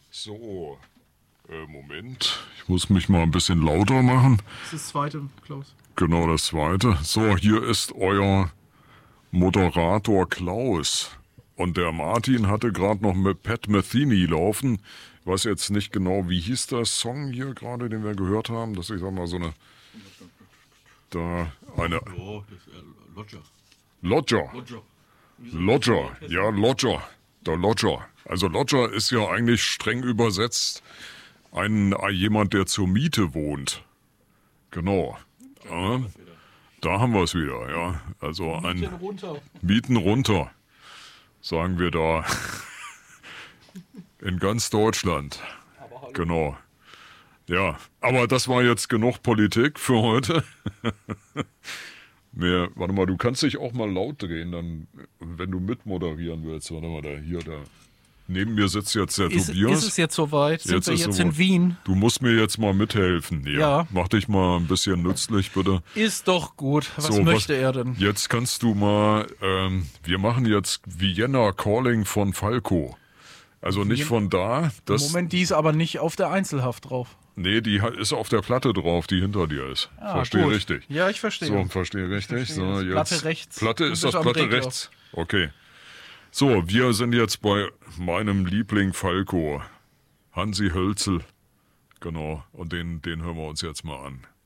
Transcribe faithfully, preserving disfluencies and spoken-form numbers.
So, äh, Moment. Ich muss mich mal ein bisschen lauter machen. Das ist das zweite, Klaus. Genau, das zweite. So, hier ist euer Moderator Klaus. Und der Martin hatte gerade noch mit Pat Metheny laufen. Ich weiß jetzt nicht genau, wie hieß der Song hier gerade, den wir gehört haben. Das ist, ich sag mal, so eine... Da eine... Oh, das ist äh, Lodger. Lodger. Lodger. Lodger, ja, Lodger. Der Lodger. Also Lodger ist ja eigentlich streng übersetzt ein, jemand, der zur Miete wohnt. Genau. Ja, da haben wir es wieder, ja. Also ein Mieten runter. Mieten runter, sagen wir da. In ganz Deutschland. Genau. Ja, aber das war jetzt genug Politik für heute. Mehr, warte mal, du kannst dich auch mal laut drehen, dann, wenn du mitmoderieren willst. Warte mal, da hier, da. Neben mir sitzt jetzt der Ist, Tobias. ist es jetzt soweit? Sind Jetzt wir ist jetzt so- in Wien? Du musst mir jetzt mal mithelfen. Ja. Ja. Mach dich mal ein bisschen nützlich, bitte. Ist doch gut. Was So, möchte er denn? Jetzt kannst du mal, ähm, wir machen jetzt Vienna Calling von Falco. Also nicht Vien- von da. Das, Moment, die ist aber nicht auf der Einzelhaft drauf. Nee, die hat- ist auf der Platte drauf, die hinter dir ist. Ah, verstehe gut. richtig. Ja, ich verstehe. So, verstehe richtig. verstehe So, das. jetzt. Platte rechts. Platte Du ist bist das am Platte Deckel. rechts. Okay. So, wir sind jetzt bei meinem Liebling Falco. Hansi Hölzel. Genau. Und den, den hören wir uns jetzt mal an.